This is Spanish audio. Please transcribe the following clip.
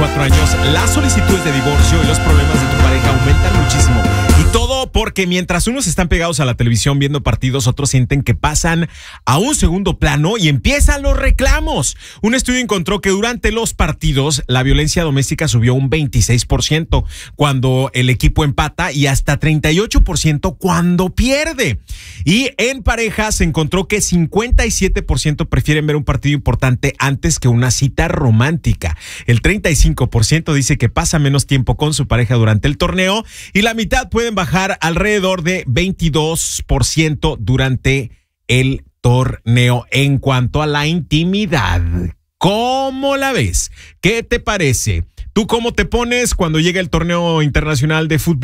4 años, las solicitudes de divorcio y los problemas de tu pareja aumentan muchísimo. Y todo porque mientras unos están pegados a la televisión viendo partidos, otros sienten que pasan a un segundo plano y empiezan los reclamos. Un estudio encontró que durante los partidos la violencia doméstica subió un 26% cuando el equipo empata y hasta 38% cuando pierde. Y en pareja se encontró que 57% prefieren ver un partido importante antes que una cita romántica. El 35% dice que pasa menos tiempo con su pareja durante el torneo y la mitad pueden bajar alrededor de 22% durante el torneo. En cuanto a la intimidad, ¿cómo la ves? ¿Qué te parece? ¿Tú cómo te pones cuando llega el torneo internacional de fútbol?